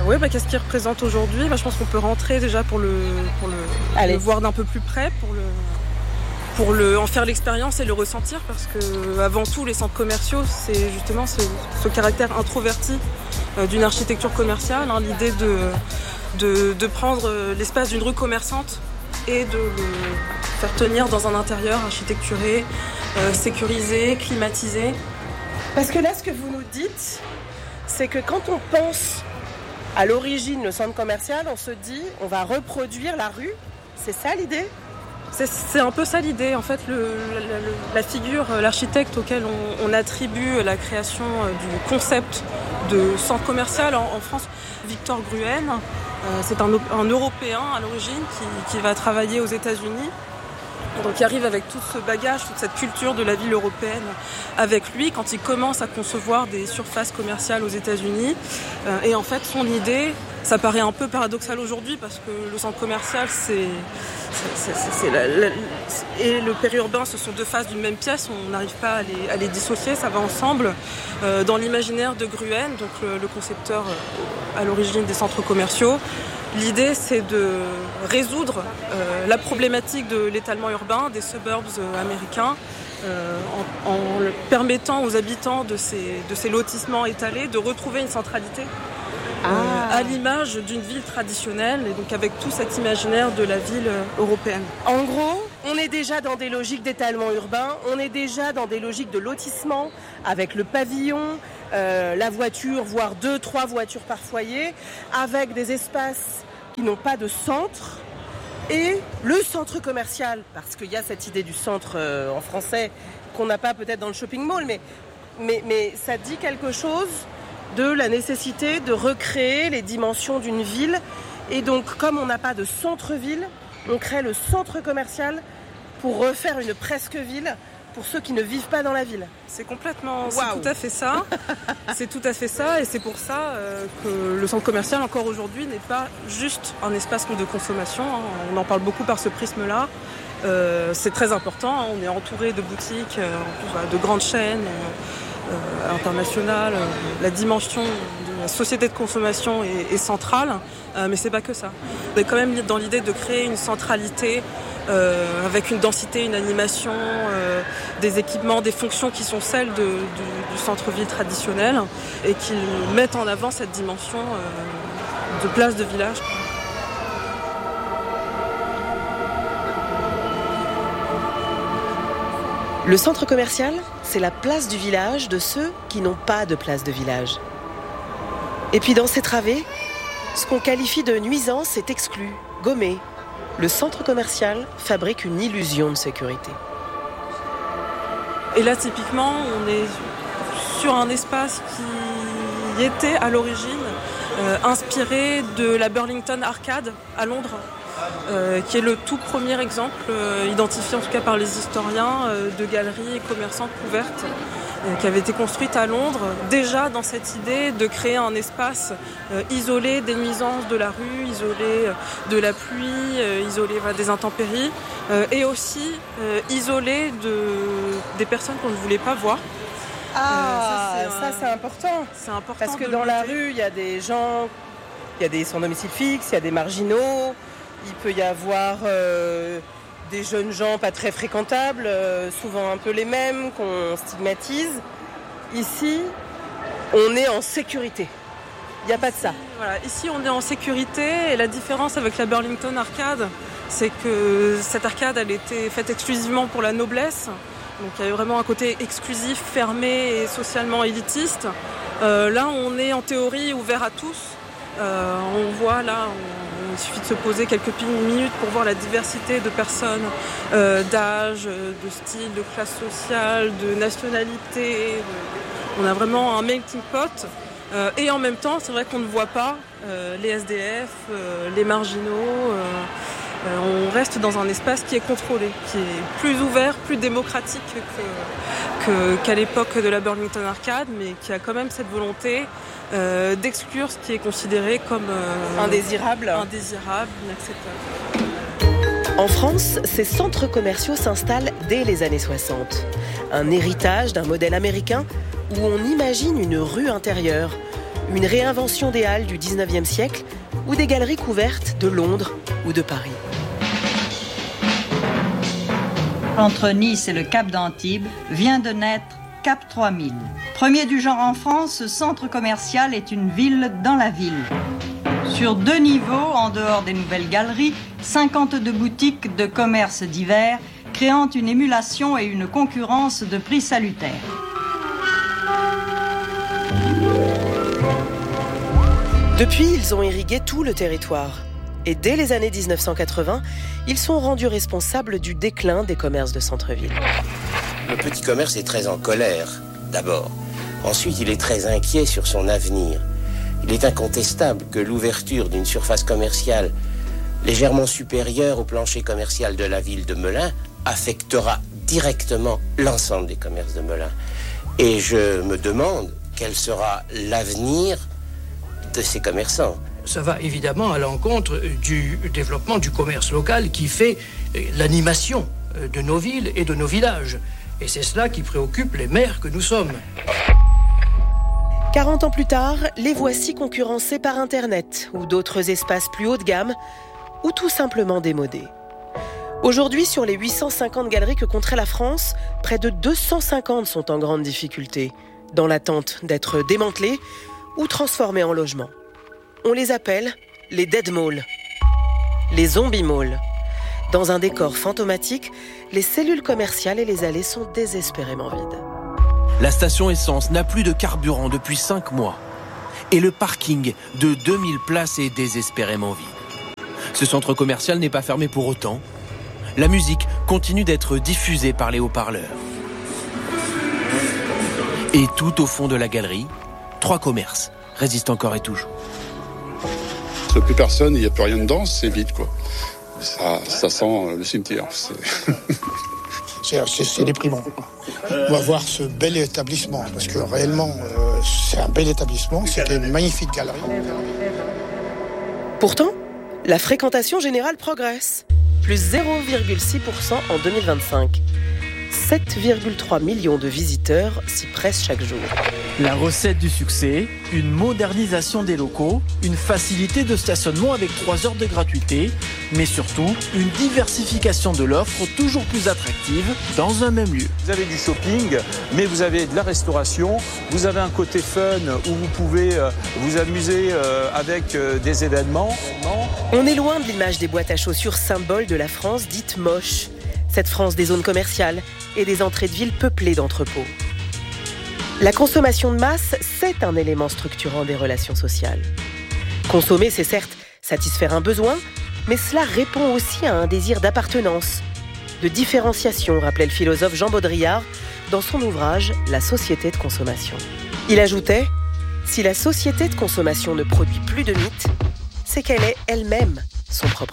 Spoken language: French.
Oui, qu'est-ce qu'il représente aujourd'hui ? Je pense qu'on peut rentrer déjà pour le voir d'un peu plus près, pour en faire l'expérience et le ressentir, parce que avant tout, les centres commerciaux, c'est justement ce caractère introverti d'une architecture commerciale, l'idée de prendre l'espace d'une rue commerçante et de le faire tenir dans un intérieur architecturé, sécurisé, climatisé. Parce que là, ce que vous nous dites, c'est que quand on pense à l'origine le centre commercial, on se dit on va reproduire la rue. C'est ça l'idée ? C'est un peu ça l'idée. En fait, la figure, l'architecte auquel on attribue la création du concept de centre commercial en France, Victor Gruen, c'est un Européen à l'origine qui va travailler aux États-Unis. Donc il arrive avec tout ce bagage, toute cette culture de la ville européenne avec lui quand il commence à concevoir des surfaces commerciales aux États-Unis. Et en fait, son idée, ça paraît un peu paradoxal aujourd'hui parce que le centre commercial et le périurbain, ce sont deux faces d'une même pièce, on n'arrive pas à les dissocier, ça va ensemble. Dans l'imaginaire de Gruen, donc le concepteur à l'origine des centres commerciaux, l'idée, c'est de résoudre la problématique de l'étalement urbain des suburbs américains en permettant aux habitants de ces lotissements étalés de retrouver une centralité à l'image d'une ville traditionnelle, et donc avec tout cet imaginaire de la ville européenne. En gros, on est déjà dans des logiques d'étalement urbain, on est déjà dans des logiques de lotissement avec le pavillon, la voiture, voire 2-3 voitures par foyer, avec des espaces qui n'ont pas de centre, et le centre commercial, parce qu'il y a cette idée du centre en français qu'on n'a pas peut-être dans le shopping mall, mais ça dit quelque chose de la nécessité de recréer les dimensions d'une ville. Et donc, comme on n'a pas de centre-ville, on crée le centre commercial pour refaire une presque-ville pour ceux qui ne vivent pas dans la ville. C'est tout à fait ça. C'est tout à fait ça, et c'est pour ça que le centre commercial, encore aujourd'hui, n'est pas juste un espace de consommation. On en parle beaucoup par ce prisme-là. C'est très important. On est entouré de boutiques, de grandes chaînes internationales. La dimension de la société de consommation est centrale, mais c'est pas que ça. On est quand même dans l'idée de créer une centralité avec une densité, une animation, des équipements, des fonctions qui sont celles du centre-ville traditionnel et qui mettent en avant cette dimension de place de village. Le centre commercial, c'est la place du village de ceux qui n'ont pas de place de village. Et puis dans ces travées, ce qu'on qualifie de nuisance est exclu, gommé. Le centre commercial fabrique une illusion de sécurité. Et là, typiquement, on est sur un espace qui était à l'origine inspiré de la Burlington Arcade à Londres, qui est le tout premier exemple, identifié en tout cas par les historiens, de galeries et commerçantes couvertes, qui avait été construite à Londres, déjà dans cette idée de créer un espace isolé des nuisances de la rue, isolé de la pluie, isolé des intempéries, et aussi isolé des personnes qu'on ne voulait pas voir. Ça c'est important. C'est important parce que dans la rue, il y a des gens, il y a des sans domicile fixe, il y a des marginaux, il peut y avoir des jeunes gens pas très fréquentables, souvent un peu les mêmes, qu'on stigmatise. Ici, on est en sécurité. Il n'y a pas de ça. Voilà, ici, on est en sécurité, et la différence avec la Burlington Arcade, c'est que cette arcade, elle était faite exclusivement pour la noblesse. Donc il y avait vraiment un côté exclusif, fermé et socialement élitiste. Là, on est en théorie ouvert à tous. On voit là, il suffit de se poser quelques minutes pour voir la diversité de personnes, d'âge, de style, de classe sociale, de nationalité. On a vraiment un melting pot. Et en même temps, c'est vrai qu'on ne voit pas les SDF, les marginaux. On reste dans un espace qui est contrôlé, qui est plus ouvert, plus démocratique qu'à l'époque de la Burlington Arcade, mais qui a quand même cette volonté d'exclure ce qui est considéré comme indésirable, inacceptable. En France, ces centres commerciaux s'installent dès les années 60. Un héritage d'un modèle américain où on imagine une rue intérieure, une réinvention des halles du 19e siècle ou des galeries couvertes de Londres ou de Paris. Entre Nice et le Cap d'Antibes vient de naître Cap 3000. Premier du genre en France, ce centre commercial est une ville dans la ville. Sur 2 niveaux, en dehors des nouvelles galeries, 52 boutiques de commerces divers, créant une émulation et une concurrence de prix salutaires. Depuis, ils ont irrigué tout le territoire. Et dès les années 1980, ils sont rendus responsables du déclin des commerces de centre-ville. Le petit commerce est très en colère, d'abord. Ensuite, il est très inquiet sur son avenir. Il est incontestable que l'ouverture d'une surface commerciale légèrement supérieure au plancher commercial de la ville de Melun affectera directement l'ensemble des commerces de Melun. Et je me demande quel sera l'avenir de ces commerçants. Ça va évidemment à l'encontre du développement du commerce local qui fait l'animation de nos villes et de nos villages. Et c'est cela qui préoccupe les maires que nous sommes. 40 ans plus tard, les voici concurrencés par Internet ou d'autres espaces plus haut de gamme ou tout simplement démodés. Aujourd'hui, sur les 850 galeries que compterait la France, près de 250 sont en grande difficulté, dans l'attente d'être démantelées ou transformées en logements. On les appelle les dead malls, les zombie malls. Dans un décor fantomatique, les cellules commerciales et les allées sont désespérément vides. La station essence n'a plus de carburant depuis 5 mois. Et le parking de 2000 places est désespérément vide. Ce centre commercial n'est pas fermé pour autant. La musique continue d'être diffusée par les haut-parleurs. Et tout au fond de la galerie, 3 commerces résistent encore et toujours. Il n'y a plus personne, il n'y a plus rien dedans, c'est vide, quoi. Ça sent le cimetière. C'est déprimant. On va voir ce bel établissement, parce que réellement, c'est un bel établissement, c'était une magnifique galerie. Pourtant, la fréquentation générale progresse. Plus 0,6% en 2025. 7,3 millions de visiteurs s'y pressent chaque jour. La recette du succès, une modernisation des locaux, une facilité de stationnement avec 3 heures de gratuité, mais surtout une diversification de l'offre toujours plus attractive dans un même lieu. Vous avez du shopping, mais vous avez de la restauration, vous avez un côté fun où vous pouvez vous amuser avec des événements. On est loin de l'image des boîtes à chaussures symbole de la France dite moche. Cette France des zones commerciales et des entrées de ville peuplées d'entrepôts. La consommation de masse, c'est un élément structurant des relations sociales. Consommer, c'est certes satisfaire un besoin, mais cela répond aussi à un désir d'appartenance, de différenciation, rappelait le philosophe Jean Baudrillard dans son ouvrage « La société de consommation ». Il ajoutait « Si la société de consommation ne produit plus de mythes, c'est qu'elle est elle-même son propre